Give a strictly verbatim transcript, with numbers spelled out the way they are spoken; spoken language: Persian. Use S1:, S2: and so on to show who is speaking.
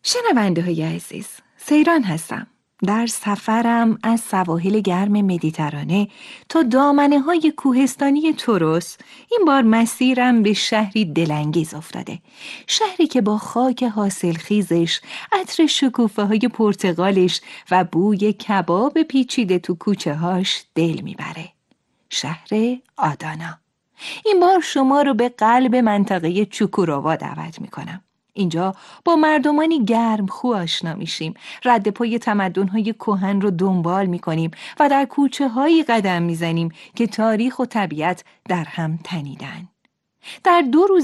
S1: شنونده های عزیز، سیران هستم. در سفرم از سواحل گرم مدیترانه تا دامنه های کوهستانی توروس، این بار مسیرم به شهری دلانگیز افتاده. شهری که با خاک حاصلخیزش، عطر شکوفه های پرتقالش و بوی کباب پیچیده تو کوچه هاش دل میبره. شهر آدانا. این بار شما رو به قلب منطقه چوکوراوا دعوت میکنم. اینجا با مردمانی گرم خو آشنا میشیم، رد پای تمدن‌های کهن رو دنبال میکنیم و در کوچه هایی قدم میزنیم که تاریخ و طبیعت در هم تنیدن. در دو روز